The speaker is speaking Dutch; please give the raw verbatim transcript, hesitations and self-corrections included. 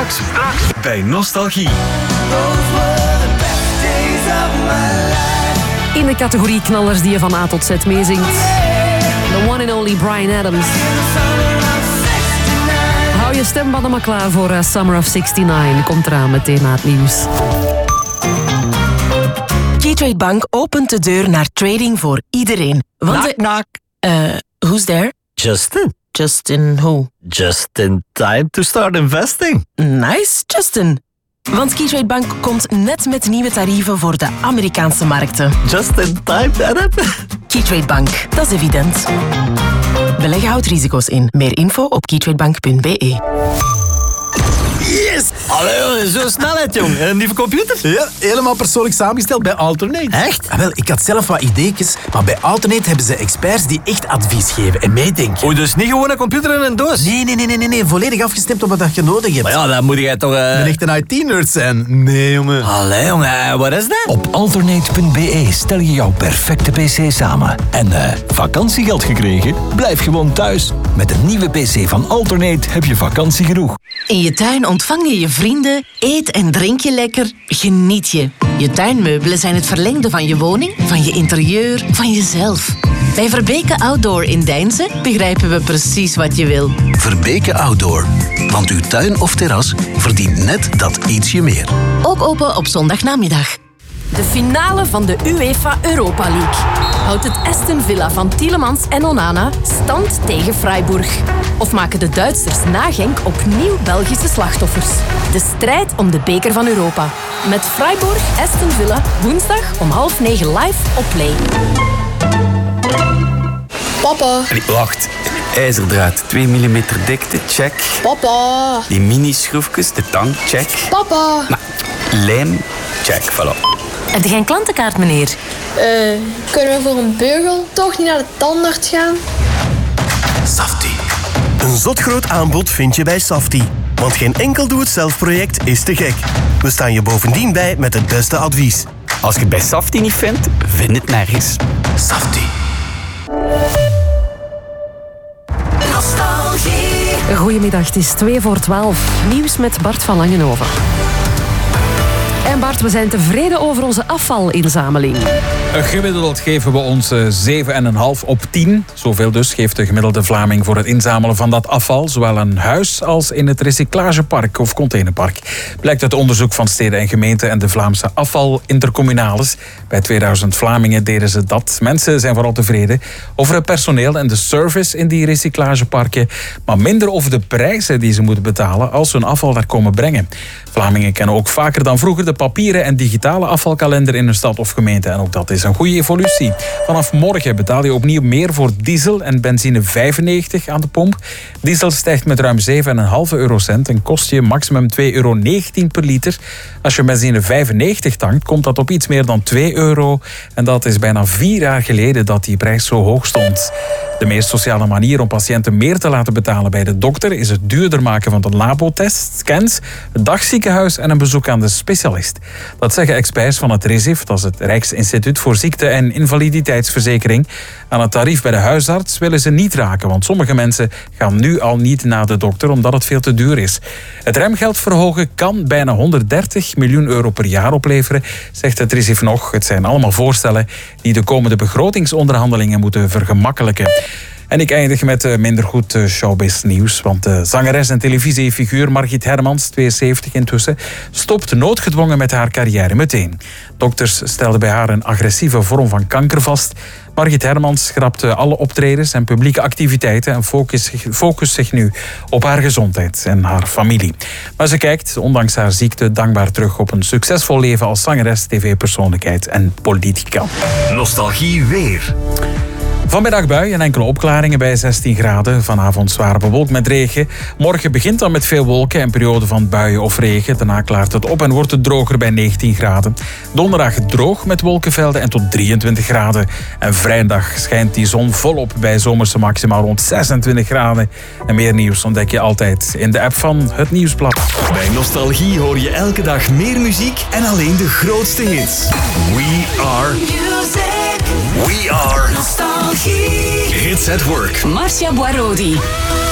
Straks, straks bij Nostalgie. In de categorie knallers die je van A tot Z meezingt. The one and only Bryan Adams. Hou je stembanden maar klaar voor uh, Summer of zesennegentig. Komt eraan meteen na het nieuws. Keytrade Bank opent de deur naar trading voor iedereen. Want knock, knock. Uh, who's there? Justin. Justin who? Just in time to start investing. Nice, Justin. Want Keytrade Bank komt net met nieuwe tarieven voor de Amerikaanse markten. Just in time, Arab. Keytrade Bank, dat is evident. Beleggen houdt risico's in. Meer info op keytradebank punt b e. Yes! Allee, zo snelheid, jong. Een nieuwe computer? Ja, helemaal persoonlijk samengesteld bij Alternate. Echt? Ah, wel, ik had zelf wat ideetjes, maar bij Alternate hebben ze experts die echt advies geven en meedenken. O, dus niet gewoon een computer in een doos? Nee, nee, nee, nee, nee, nee. Volledig afgestemd op wat je nodig hebt. Maar ja, dan moet jij toch... Uh... Een echte I T-nerd zijn. Nee, jongen. Allee, jongen, wat is dat? Op alternate punt b e stel je jouw perfecte pc samen. En uh, vakantiegeld gekregen? Blijf gewoon thuis. Met een nieuwe pc van Alternate heb je vakantie genoeg. In je tuin ontvang je je vrienden, eet en drink je lekker, geniet je. Je tuinmeubelen zijn het verlengde van je woning, van je interieur, van jezelf. Bij Verbeke Outdoor in Deinze begrijpen we precies wat je wil. Verbeke Outdoor. Want uw tuin of terras verdient net dat ietsje meer. Ook open op zondagnamiddag. De finale van de UEFA Europa League. Houdt het Aston Villa van Tielemans en Onana stand tegen Freiburg? Of maken de Duitsers na Genk opnieuw Belgische slachtoffers? De strijd om de beker van Europa. Met Freiburg Aston Villa woensdag om half negen live op Play. Papa. Allee, wacht. IJzerdraad, twee millimeter dikte, check. Papa. Die mini-schroefjes, de tang, check. Papa. Maar, lijm, check, voilà. Heb je geen klantenkaart, meneer? Eh, uh, kunnen we voor een beugel toch niet naar de tandarts gaan? Safti. Een zotgroot aanbod vind je bij Safti. Want geen enkel doe-het-zelf-project is te gek. We staan je bovendien bij met het beste advies. Als je het bij Safti niet vindt, vind het nergens. Safti. Nostalgie. Goedemiddag, het is twee voor twaalf. Nieuws met Bart van Langenhoven. En Bart, we zijn tevreden over onze afvalinzameling. Gemiddeld geven we ons zeven komma vijf op tien. Zoveel dus geeft de gemiddelde Vlaming voor het inzamelen van dat afval. Zowel in huis als in het recyclagepark of containerpark. Blijkt uit onderzoek van steden en gemeenten en de Vlaamse afvalintercommunales. Bij tweeduizend Vlamingen deden ze dat. Mensen zijn vooral tevreden over het personeel en de service in die recyclageparken. Maar minder over de prijzen die ze moeten betalen als ze hun afval daar komen brengen. Vlamingen kennen ook vaker dan vroeger de papieren en digitale afvalkalender in een stad of gemeente. En ook dat is een goede evolutie. Vanaf morgen betaal je opnieuw meer voor diesel en benzine vijfennegentig aan de pomp. Diesel stijgt met ruim zeven komma vijf eurocent en kost je maximum twee euro negentien per liter. Als je benzine vijfennegentig tankt, komt dat op iets meer dan twee euro. En dat is bijna vier jaar geleden dat die prijs zo hoog stond. De meest sociale manier om patiënten meer te laten betalen bij de dokter is het duurder maken van de labotest, scans, het dagziekenhuis en een bezoek aan de specialist. Dat zeggen experts van het RISIF, dat is het Rijksinstituut voor Ziekte- en Invaliditeitsverzekering. Aan het tarief bij de huisarts willen ze niet raken, want sommige mensen gaan nu al niet naar de dokter omdat het veel te duur is. Het remgeld verhogen kan bijna honderddertig miljoen euro per jaar opleveren, zegt het RISIF nog. Het zijn allemaal voorstellen die de komende begrotingsonderhandelingen moeten vergemakkelijken. En ik eindig met minder goed showbiz nieuws. Want de zangeres en televisiefiguur Margit Hermans, tweeënzeventig intussen, stopt noodgedwongen met haar carrière meteen. Dokters stelden bij haar een agressieve vorm van kanker vast. Margit Hermans schrapte alle optredens en publieke activiteiten en focust zich, focust zich nu op haar gezondheid en haar familie. Maar ze kijkt, ondanks haar ziekte, dankbaar terug op een succesvol leven als zangeres, tv-persoonlijkheid en politica. Nostalgie weer. Vanmiddag bui en enkele opklaringen bij zestien graden. Vanavond zwaar bewolkt met regen. Morgen begint dan met veel wolken en periode van buien of regen. Daarna klaart het op en wordt het droger bij negentien graden. Donderdag droog met wolkenvelden en tot drieëntwintig graden. En vrijdag schijnt die zon volop bij zomerse maxima rond zesentwintig graden. En meer nieuws ontdek je altijd in de app van Het Nieuwsblad. Bij Nostalgie hoor je elke dag meer muziek en alleen de grootste hits. We are... We are... Nostalgie. Hits at Work. Marcia Boirodi.